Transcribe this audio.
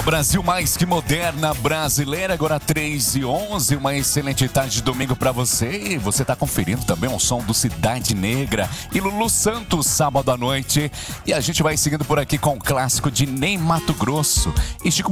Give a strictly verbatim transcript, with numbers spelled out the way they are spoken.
Brasil mais que moderna brasileira, agora três e onze, uma excelente tarde de domingo pra você. E você tá conferindo também o som do Cidade Negra e Lulu Santos, sábado à noite. E a gente vai seguindo por aqui com o clássico de Ney Matogrosso e Chico